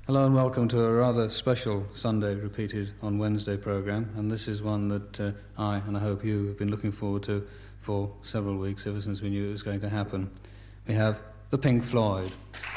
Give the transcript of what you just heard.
Hello and welcome to a rather special Sunday repeated on Wednesday programme, and this is one that I, and I hope you, have been looking forward to for several weeks, ever since we knew it was going to happen. We have the Pink Floyd.